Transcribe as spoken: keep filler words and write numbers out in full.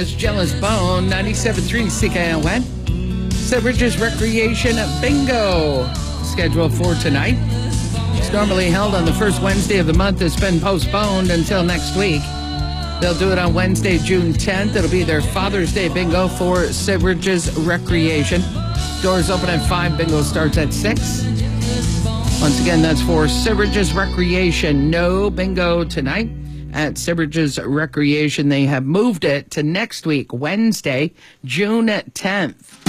It's Jealous Bone, ninety-seven point three C K L Y. Sedbridge's Recreation Bingo, scheduled for tonight. It's normally held on the first Wednesday of the month. It's been postponed until next week. They'll do it on Wednesday, June tenth. It'll be their Father's Day Bingo for Sedbridge's Recreation. Doors open at five. Bingo starts at six. Once again, that's for Sedbridge's Recreation. No bingo tonight at Sedbridge's Recreation. They have moved it to next week, Wednesday, June tenth.